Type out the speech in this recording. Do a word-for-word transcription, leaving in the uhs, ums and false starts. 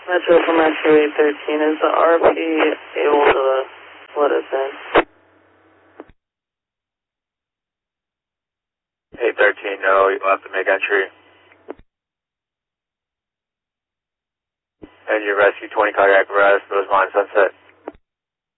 Metro for Metro eight thirteen, is the R P able to let us in? eight thirteen, no, you'll have to make entry. And your rescue twenty cardiac arrest, Rosemont Sunset.